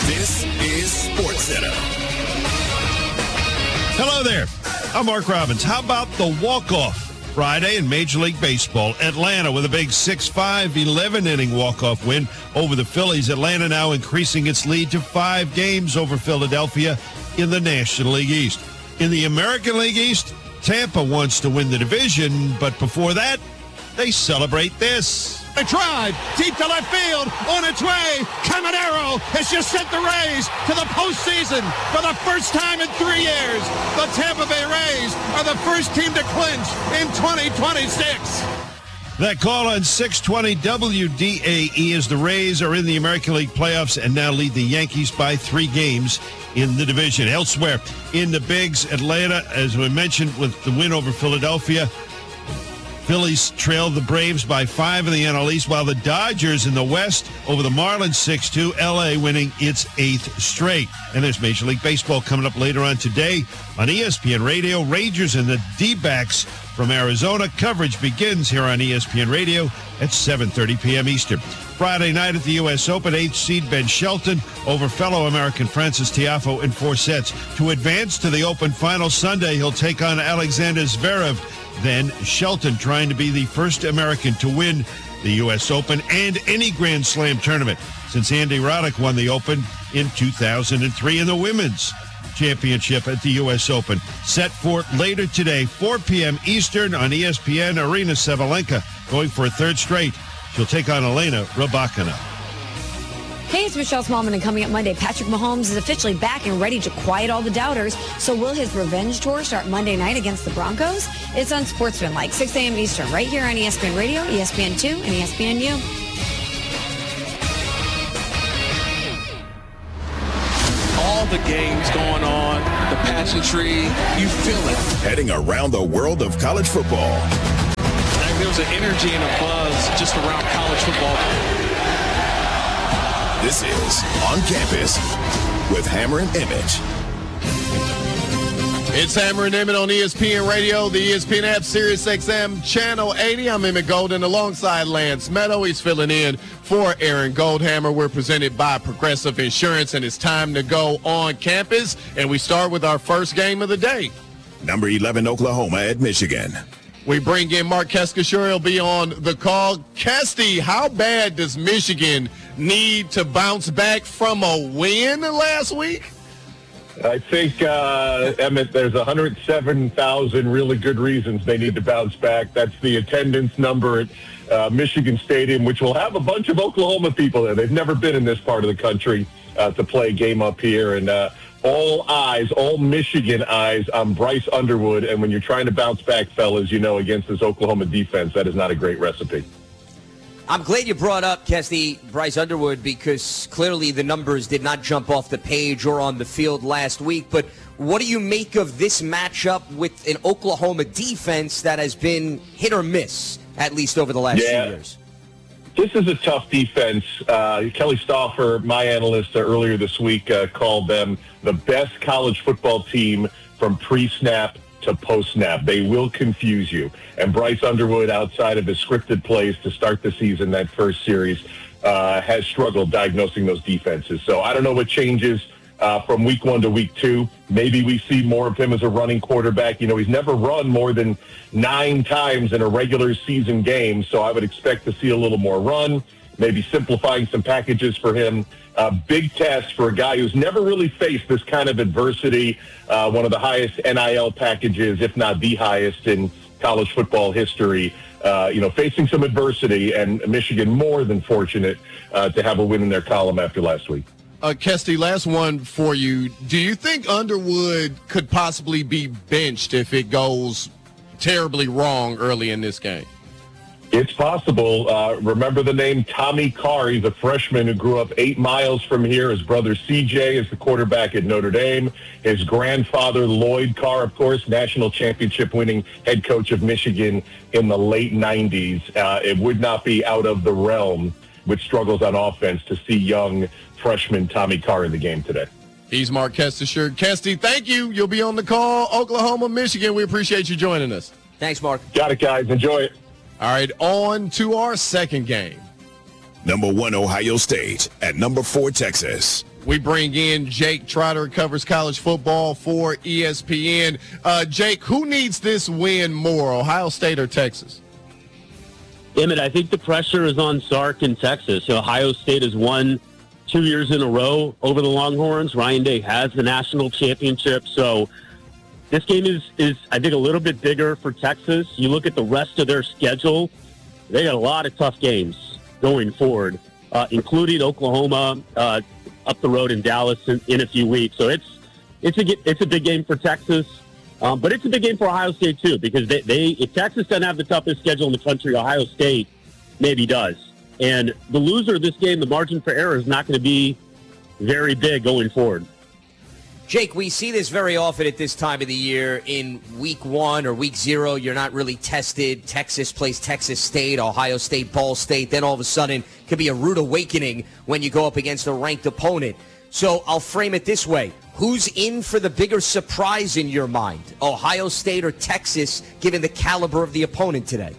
This is SportsCenter. Hello there. I'm Mark Robbins. How about the walk-off Friday in Major League Baseball? Atlanta with a big 6-5, 11-inning walk-off win over the Phillies. Atlanta now increasing its lead to 5 games over Philadelphia in the National League East. In the American League East, Tampa wants to win the division, but before that, they celebrate this. A drive deep to left field, on its way. Caminero has just sent the Rays to the postseason for the first time in 3 years. The Tampa Bay Rays are the first team to clinch in 2026. That call on 620 WDAE as the Rays are in the American League playoffs and now lead the Yankees by 3 games in the division. Elsewhere in the Bigs, Atlanta, as we mentioned, with the win over Philadelphia. Phillies trailed the Braves by 5 in the NL East, while the Dodgers in the West over the Marlins 6-2, LA winning its 8th straight. And there's Major League Baseball coming up later on today on ESPN Radio. Rangers and the D-backs from Arizona. Coverage begins here on ESPN Radio at 7:30 p.m. Eastern. Friday night at the U.S. Open, 8th seed Ben Shelton over fellow American Francis Tiafoe in 4 sets. To advance to the Open final Sunday, he'll take on Alexander Zverev. Then Shelton trying to be the first American to win the U.S. Open and any Grand Slam tournament since Andy Roddick won the Open in 2003 in the Women's Championship at the U.S. Open. Set for later today, 4 p.m. Eastern on ESPN. Arina Sabalenka going for a 3rd straight. She'll take on Elena Rybakina. Hey, it's Michelle Smallman, and coming up Monday, Patrick Mahomes is officially back and ready to quiet all the doubters. So will his revenge tour start Monday night against the Broncos? It's on Sportsman, like 6 a.m. Eastern, right here on ESPN Radio, ESPN2, and ESPNU. All the games going on, the pageantry, you feel it. Heading around the world of college football. There was an energy and a buzz just around college football. This is On Campus with Hammer and Emmett. It's Hammer and Emmett on ESPN Radio, the ESPN app, Sirius XM, Channel 80. I'm Emmett Golden alongside Lance Meadow. He's filling in for Aaron Goldhammer. We're presented by Progressive Insurance, and it's time to go on campus. And we start with our first game of the day. Number 11, Oklahoma at Michigan. We bring in Mark Keskisher. He'll be on the call. Kesty, how bad does Michigan need to bounce back from a win last week? I think, Emmett, there's 107,000 really good reasons they need to bounce back. That's the attendance number at Michigan Stadium, which will have a bunch of Oklahoma people there. They've never been in this part of the country to play a game up here. And all Michigan eyes on Bryce Underwood. And when you're trying to bounce back, fellas, you know, against this Oklahoma defense, that is not a great recipe. I'm glad you brought up, Kesty, Bryce Underwood, because clearly the numbers did not jump off the page or on the field last week. But what do you make of this matchup with an Oklahoma defense that has been hit or miss, at least over the last few years? This is a tough defense. Kelly Stauffer, my analyst, earlier this week called them the best college football team from pre-snap to post-snap. They will confuse you. And Bryce Underwood, outside of his scripted plays to start the season, that first series, has struggled diagnosing those defenses. So I don't know what changes from week 1 to week 2. Maybe we see more of him as a running quarterback. You know, he's never run more than 9 times in a regular season game, so I would expect to see a little more run, maybe simplifying some packages for him. Big test for a guy who's never really faced this kind of adversity, one of the highest NIL packages, if not the highest in college football history, facing some adversity, and Michigan more than fortunate to have a win in their column after last week. Kesty, last one for you. Do you think Underwood could possibly be benched if it goes terribly wrong early in this game? It's possible. Remember the name Tommy Carr. He's a freshman who grew up 8 miles from here. His brother CJ is the quarterback at Notre Dame. His grandfather, Lloyd Carr, of course, national championship winning head coach of Michigan in the late 90s. It would not be out of the realm with struggles on offense to see young freshman Tommy Carr in the game today. He's Mark Kestesher. Kesty, thank you. You'll be on the call. Oklahoma, Michigan, we appreciate you joining us. Thanks, Mark. Got it, guys. Enjoy it. All right, on to our second game. Number 1, Ohio State at number 4, Texas. We bring in Jake Trotter, who covers college football for ESPN. Jake, who needs this win more, Ohio State or Texas? Emmett, I think the pressure is on Sark in Texas. Ohio State has won 2 years in a row over the Longhorns. Ryan Day has the national championship. So this game is I think, a little bit bigger for Texas. You look at the rest of their schedule, they got a lot of tough games going forward, including Oklahoma, up the road in Dallas in a few weeks. So it's a big game for Texas, but it's a big game for Ohio State too, because if Texas doesn't have the toughest schedule in the country, Ohio State maybe does. And the loser of this game, the margin for error is not going to be very big going forward. Jake, we see this very often at this time of the year. In week 1 or week 0, you're not really tested. Texas plays Texas State, Ohio State, Ball State. Then all of a sudden, it could be a rude awakening when you go up against a ranked opponent. So I'll frame it this way. Who's in for the bigger surprise in your mind? Ohio State or Texas, given the caliber of the opponent today?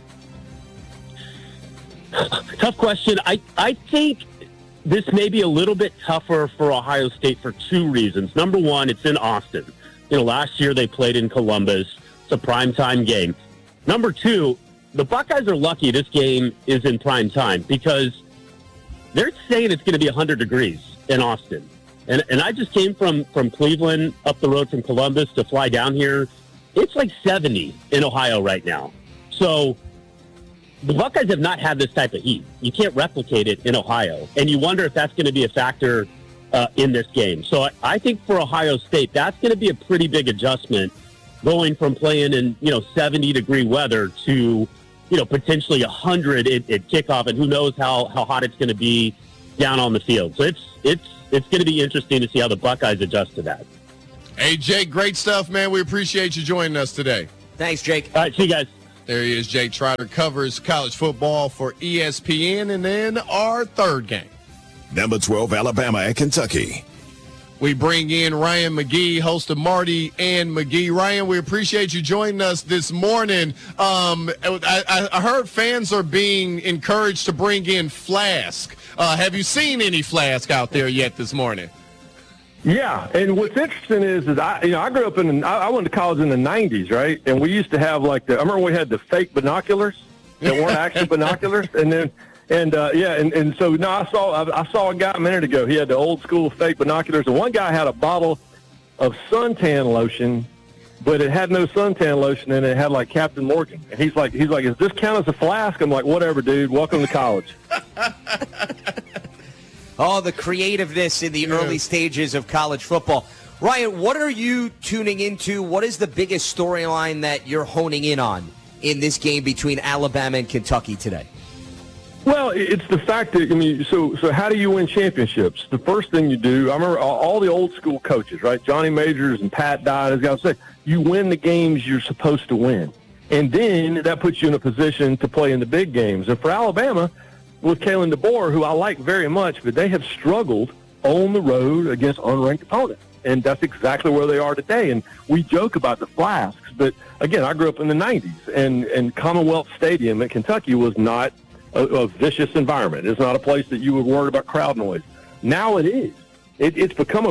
Tough question. I think this may be a little bit tougher for Ohio State for 2 reasons. Number one, it's in Austin. Last year they played in Columbus. It's a primetime game. Number 2, the Buckeyes are lucky this game is in prime time because they're saying it's going to be 100 degrees in Austin. And I just came from Cleveland up the road from Columbus to fly down here. It's like 70 in Ohio right now. So the Buckeyes have not had this type of heat. You can't replicate it in Ohio. And you wonder if that's going to be a factor in this game. So I think for Ohio State, that's going to be a pretty big adjustment going from playing in, 70-degree weather to, potentially 100 at kickoff. And who knows how hot it's going to be down on the field. So it's going to be interesting to see how the Buckeyes adjust to that. Hey, Jake, great stuff, man. We appreciate you joining us today. Thanks, Jake. All right, see you guys. There he is, Jake Trotter, covers college football for ESPN. And then our third game. Number 12, Alabama and Kentucky. We bring in Ryan McGee, host of Marty and McGee. Ryan, we appreciate you joining us this morning. I heard fans are being encouraged to bring in Flask. Have you seen any Flask out there yet this morning? Yeah, and what's interesting is I grew up I went to college in the 90s, right? And we used to have I remember we had the fake binoculars that weren't actually binoculars, and so now I saw a guy a minute ago. He had the old school fake binoculars, and one guy had a bottle of suntan lotion, but it had no suntan lotion in it. It had like Captain Morgan, and he's like, "Does this count as a Flask?" I'm like, "Whatever, dude. Welcome to college." Oh, the creativeness in the early stages of college football. Ryan, what are you tuning into? What is the biggest storyline that you're honing in on in this game between Alabama and Kentucky today? Well, it's the fact that, so how do you win championships? The first thing you do, I remember all the old school coaches, right? Johnny Majors and Pat Dye, as guys say, you win the games you're supposed to win. And then that puts you in a position to play in the big games. And for Alabama, with Kalen DeBoer, who I like very much, but they have struggled on the road against unranked opponents. And that's exactly where they are today. And we joke about the Flasks, but again, I grew up in the 90s, and Commonwealth Stadium at Kentucky was not a vicious environment. It's not a place that you would worry about crowd noise. Now it is. It's become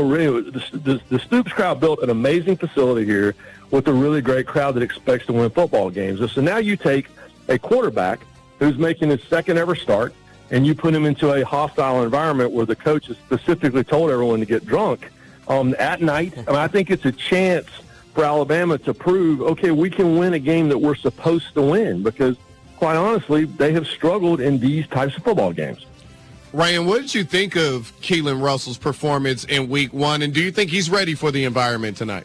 the Stoops crowd built an amazing facility here with a really great crowd that expects to win football games. And so now you take a quarterback who's making his second ever start, and you put him into a hostile environment where the coach has specifically told everyone to get drunk at night. I think it's a chance for Alabama to prove, okay, we can win a game that we're supposed to win, because quite honestly, they have struggled in these types of football games. Ryan, what did you think of Keelan Russell's performance in week 1, and do you think he's ready for the environment tonight?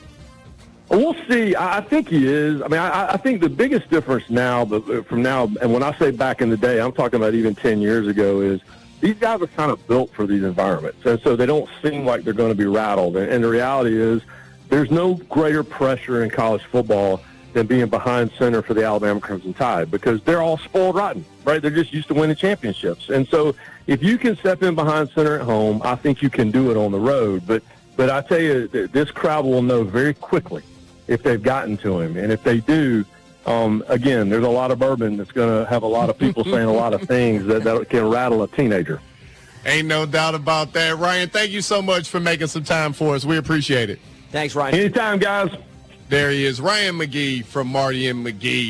We'll see. I think he is. I think the biggest difference now, from now, and when I say back in the day, I'm talking about even 10 years ago, is these guys are kind of built for these environments. And so they don't seem like they're going to be rattled. And the reality is there's no greater pressure in college football than being behind center for the Alabama Crimson Tide, because they're all spoiled rotten, right? They're just used to winning championships. And so if you can step in behind center at home, I think you can do it on the road. But I tell you, this crowd will know very quickly if they've gotten to him. And if they do, again, there's a lot of bourbon that's going to have a lot of people saying a lot of things that can rattle a teenager. Ain't no doubt about that. Ryan, thank you so much for making some time for us. We appreciate it. Thanks, Ryan. Anytime, guys. There he is, Ryan McGee from Marty and McGee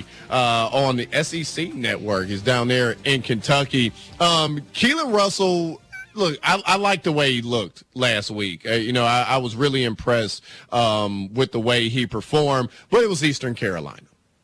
on the SEC Network. He's down there in Kentucky. Keelan Russell, look, I like the way he looked last week. I was really impressed with the way he performed, but it was Eastern Carolina.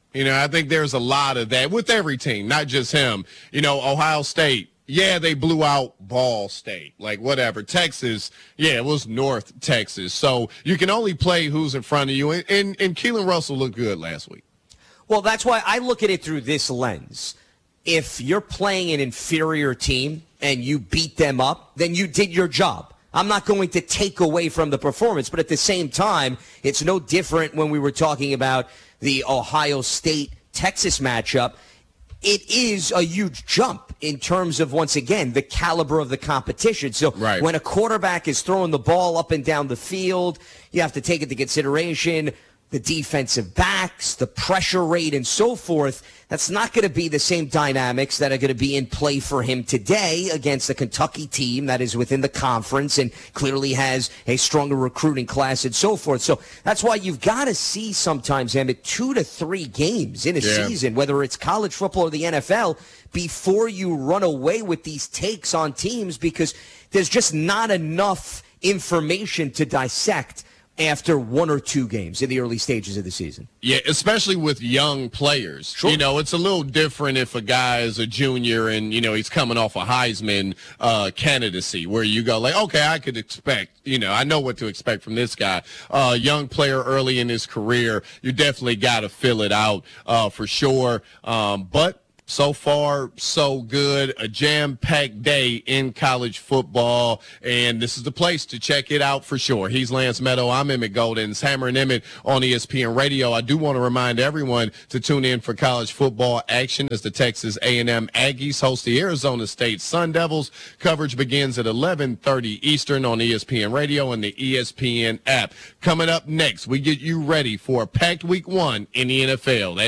I think there's a lot of that with every team, not just him. Ohio State. Yeah, they blew out Ball State, like whatever. Texas, yeah, it was North Texas. So you can only play who's in front of you. And Keelan Russell looked good last week. Well, that's why I look at it through this lens. If you're playing an inferior team and you beat them up, then you did your job. I'm not going to take away from the performance, but at the same time, it's no different when we were talking about the Ohio State-Texas matchup. It is a huge jump in terms of, once again, the caliber of the competition. So when a quarterback is throwing the ball up and down the field, you have to take into consideration the defensive backs, the pressure rate, and so forth. That's not going to be the same dynamics that are going to be in play for him today against a Kentucky team that is within the conference and clearly has a stronger recruiting class and so forth. So that's why you've got to see sometimes, Emmett, 2 to 3 games in a season, whether it's college football or the NFL, before you run away with these takes on teams, because there's just not enough information to dissect after 1 or 2 games in the early stages of the season. Yeah, especially with young players. Sure. It's a little different if a guy is a junior and, he's coming off a Heisman candidacy, where you go like, okay, I could expect, I know what to expect from this guy. Young player early in his career, you definitely got to fill it out for sure. But so far, so good. A jam-packed day in college football, and this is the place to check it out for sure. He's Lance Meadow. I'm Emmett Golden. It's Hammer and Emmett on ESPN Radio. I do want to remind everyone to tune in for college football action as the Texas A&M Aggies host the Arizona State Sun Devils. Coverage begins at 11:30 Eastern on ESPN Radio and the ESPN app. Coming up next, we get you ready for a packed week 1 in the NFL.